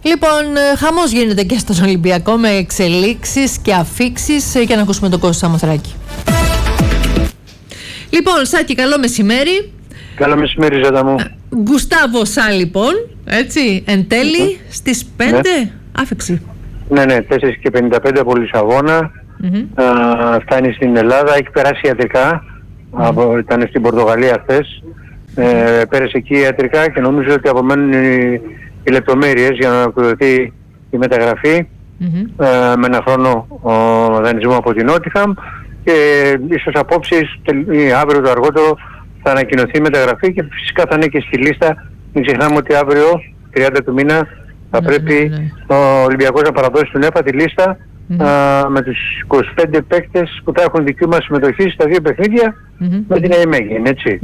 Λοιπόν, χαμός γίνεται και στον Ολυμπιακό με εξελίξεις και αφίξεις. Για να ακούσουμε τον Κώστα Σαμοθράκη. Λοιπόν, Σάκη, καλό μεσημέρι. Καλό μεσημέρι, Ζέτα μου. Γκουστάβο Σα, λοιπόν, έτσι, εν τέλει, στις 5, άφηξη. Ναι, 4:55 από Λισαβόνα. Φτάνει στην Ελλάδα, έχει περάσει ιατρικά. Ήταν στην Πορτογαλία χθες. Πέρασε εκεί ιατρικά και νομίζω ότι απομένουν οι λεπτομέρειες για να ολοκληρωθεί η μεταγραφή με ένα χρόνο δανεισμό από την Νότιχαμ και ίσως απόψε ή αύριο το αργότερο θα ανακοινωθεί η μεταγραφή και φυσικά θα είναι και στη λίστα. Μην ξεχνάμε ότι αύριο, 30 του μήνα, θα πρέπει ο Ολυμπιακός να παραδώσει στην ΕΦΑ τη λίστα με τους 25 παίκτες που θα έχουν δικαίωμα συμμετοχή στα δύο παιχνίδια με την ΑΕΜΕΓΕΝ, έτσι.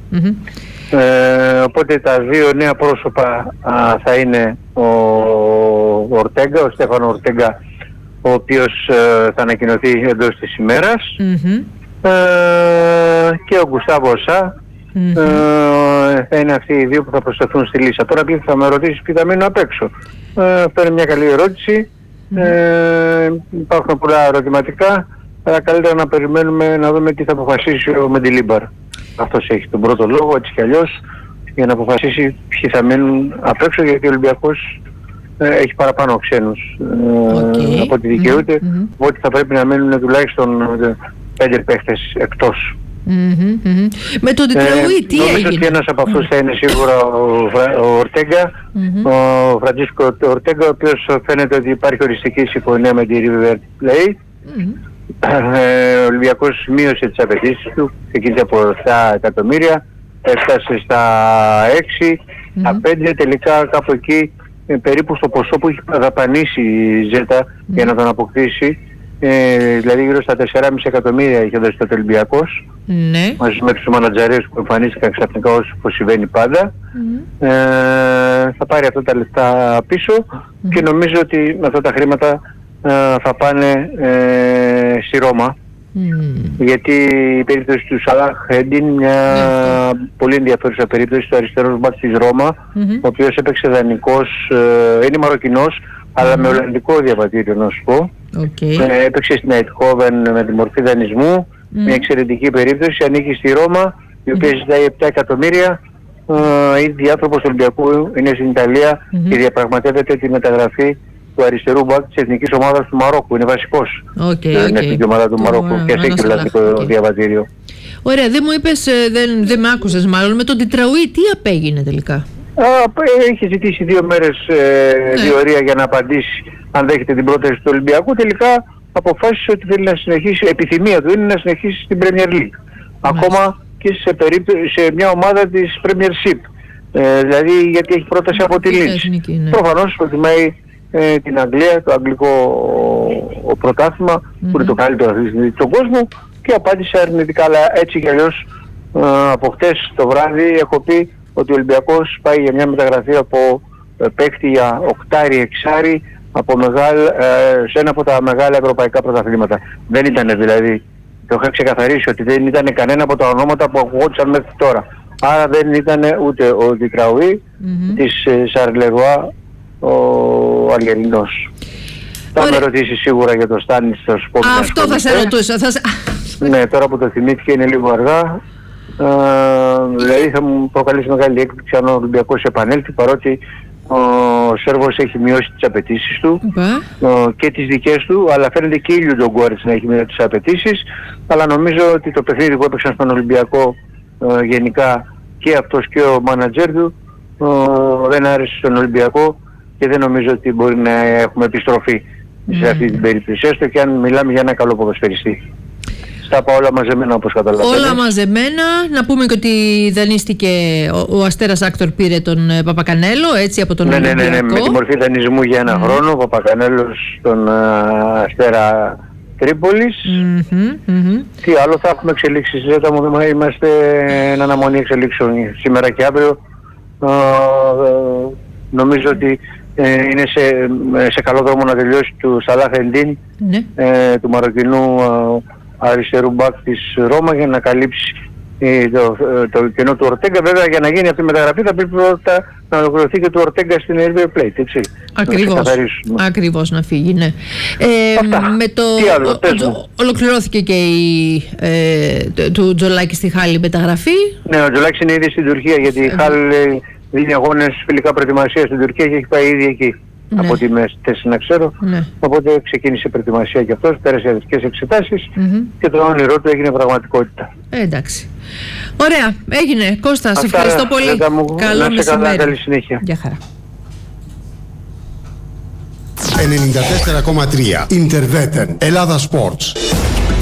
Οπότε τα δύο νέα πρόσωπα θα είναι ο Ορτέγκα, ο Στέφανο Ορτέγκα, ο οποίος θα ανακοινωθεί εντός της ημέρας, και ο Γκουστάβο Σα. Θα είναι αυτοί οι δύο που θα προσταθούν στη λίστα. Τώρα θα με ρωτήσεις ποιοι θα μείνουν απ' έξω. Αυτό είναι μια καλή ερώτηση. Υπάρχουν πολλά ερωτηματικά, αλλά καλύτερα να περιμένουμε να δούμε τι θα αποφασίσει ο Μεντιλίμπαρ. Αυτός έχει τον πρώτο λόγο, έτσι κι αλλιώς, για να αποφασίσει ποιοι θα μείνουν απ' έξω, γιατί ο Ολυμπιακός έχει παραπάνω ξένους από ό,τι δικαιούται, οπότε θα πρέπει να μείνουν τουλάχιστον 5 παίχτες εκτός. Με τον Τετραουή τι νομίζω έγινε? ότι ένας από αυτούς θα είναι σίγουρα ο Ορτέγκα, ο Φραντζίσκο Ορτέγκα, ο οποίος φαίνεται ότι υπάρχει οριστική συμφωνία με τη River Plate. Ο Ολυμπιακός μείωσε τις απαιτήσεις του, ξεκίνησε από 7 εκατομμύρια, έφτασε στα 6, στα 5, τελικά κάπου εκεί, περίπου στο ποσό που έχει δαπανίσει η Ζέτα για να τον αποκτήσει, δηλαδή γύρω στα 4,5 εκατομμύρια είχε δώσει το Ολυμπιακός, μαζί με τους μανατζαρίες που εμφανίστηκαν ξαφνικά, όσο συμβαίνει πάντα. Θα πάρει αυτά τα λεφτά πίσω και νομίζω ότι με αυτά τα χρήματα θα πάνε στη Ρώμα, γιατί η περίπτωση του Σαλάχ Εντίν, μια πολύ ενδιαφέρουσα περίπτωση, του αριστερός μπακ της Ρώμα, ο οποίος έπαιξε δανεικός, είναι Μαροκινός, αλλά με ολλανδικό διαβατήριο, να σου πω. Έπαιξε στην Αιτχόβεν με τη μορφή δανεισμού, μια εξαιρετική περίπτωση, ανήκει στη Ρώμα, η οποία ζητάει 7 εκατομμύρια. Ήδη άνθρωπος του Ολυμπιακού είναι στην Ιταλία και διαπραγματεύεται τη μεταγραφή του αριστερού μπακ της εθνικής ομάδας του Μαρόκου. Είναι βασικός στην εθνική ομάδα του Μαρόκου και έχει ολλανδικό διαβατήριο. Ωραία, δεν μου είπες, δεν με άκουσες μάλλον, με τον Τετραουή τι απέγινε τελικά? Είχε ζητήσει 2 μέρες διορία για να απαντήσει αν δέχεται την πρόταση του Ολυμπιακού. Τελικά αποφάσισε ότι θέλει να συνεχίσει, επιθυμία του είναι να συνεχίσει στην Premier League. Ακόμα και σε μια ομάδα της Premiership. Δηλαδή γιατί έχει πρόταση από τη Leeds. Προφανώς προτιμάει την Αγγλία, το αγγλικό πρωτάθλημα, που είναι το καλύτερο αθλητικό στον κόσμο, και απάντησε αρνητικά. Αλλά έτσι κι αλλιώς από χτες το βράδυ έχω πει ότι ο Ολυμπιακός πάει για μια μεταγραφή από παίκτη για οκτάρι, εξάρι, σε ένα από τα μεγάλα ευρωπαϊκά πρωταθλήματα. Δεν ήταν δηλαδή, το είχα ξεκαθαρίσει ότι δεν ήταν κανένα από τα ονόματα που ακουγόντουσαν μέχρι τώρα. Άρα δεν ήταν ούτε ο Τετραουή της Σαρλεγουά, ο Αλγερινός. Θα με ρωτήσει σίγουρα για το Στάνης, θα σου πω. Αυτό θα σε ρωτούσα. Ναι, τώρα που το θυμήθηκε είναι λίγο αργά. Δηλαδή θα μου προκαλέσει μεγάλη έκπληξη αν ο Ολυμπιακός επανέλθει, παρότι ο Σέρβος έχει μειώσει τις απαιτήσεις του και τις δικές του, αλλά φαίνεται και η Λιουντογκόρετς να έχει μειώσει τις απαιτήσεις. Αλλά νομίζω ότι το παιχνίδι που έπαιξαν στον Ολυμπιακό γενικά και αυτός και ο μάνατζέρ του δεν άρεσε στον Ολυμπιακό και δεν νομίζω ότι μπορεί να έχουμε επιστροφή σε αυτή την περίπτωση, έστω και αν μιλάμε για ένα καλό ποδοσφαιριστή. Τα είπα όλα μαζεμένα, όπως καταλαβαίνετε. Όλα μαζεμένα. Να πούμε και ότι δανείστηκε ο Αστέρας Άκτορ, πήρε τον Παπακανέλο, έτσι, από τον Ολυμπιακό. Ναι, με τη μορφή δανεισμού για ένα χρόνο. Ο Παπακανέλος στον Αστέρα Τρίπολης. Τι άλλο θα έχουμε εξελίξεις? Είμαστε εν αναμονή εξελίξεων σήμερα και αύριο. Νομίζω ότι είναι σε καλό δρόμο να τελειώσει του Σαλάχ Εντίν, του Μαροκινού αριστερού μπακ της Ρώμα, για να καλύψει το κενό του Ορτέγκα. Βέβαια, για να γίνει αυτή η μεταγραφή θα πρέπει πρώτα να ολοκληρωθεί και του Ορτέγκα στην River Plate, έτσι. Ακριβώς να φύγει, ναι. Με το ολοκληρώθηκε και του Τζολάκη στη Χάλη μεταγραφή. Ναι, ο Τζολάκης είναι ήδη στην Τουρκία, γιατί η Χάλη δίνει αγώνες φιλικά προετοιμασία στην Τουρκία και έχει πάει ήδη εκεί. Ναι. Από ό,τι με θέση να ξέρω. Ναι. Οπότε ξεκίνησε η προετοιμασία και αυτός, πέρασε ιατρικές εξετάσεις και το όνειρό του έγινε πραγματικότητα. Εντάξει. Ωραία, έγινε. Κώστα, σε ευχαριστώ πολύ. Καλό μεσημέρι. Καλή συνέχεια. Γεια χαρά. 94,3 Interveten Ελλάδα Sports.